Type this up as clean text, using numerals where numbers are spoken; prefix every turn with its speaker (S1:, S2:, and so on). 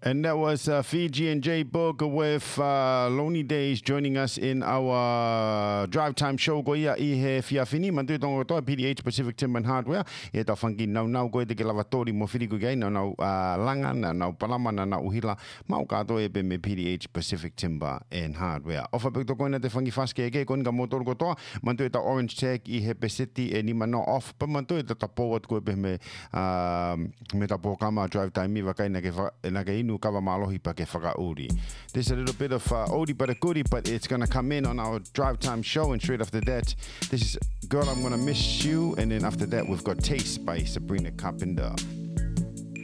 S1: And that was Fiji and Jay Book with Lonely Days joining us in our drive time show. Goia I he fiafini mantu tongo to PDH Pacific Timber and Hardware. E ta fangi nau goe te ke lavatori mo whiriku gai nau langa nau palama nau uhila mau kato e pe me PDH Pacific Timber and Hardware. Ofa pe to koina te fangi faske e ke kon ka motor ko to mantu e ta orange tag I he pesiti e ni mano off pa mantu e ta forward ko pe me ta pokama drive time I wakai na ke inu kawa malohi pa ke whakauri. There's a little bit of oldie but a goodie, but it's going to come in on our drive time show, and straight after that, this is Girl, I'm Gonna Miss You, and then after that, we've got Taste by Sabrina Carpenter.